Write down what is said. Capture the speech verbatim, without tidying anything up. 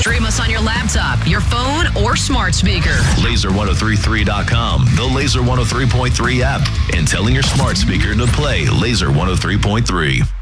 Stream us on your laptop, your phone, or smart speaker. laser ten thirty-three dot com, the Laser one oh three point three app, and telling your smart speaker to play Laser one oh three point three.